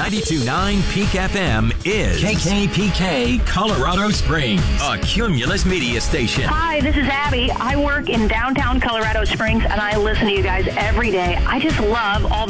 92.9 Peak FM is KKPK Colorado Springs, a Cumulus media station. Hi, this is Abby. I work in downtown Colorado Springs, and I listen to you guys every day. I just love all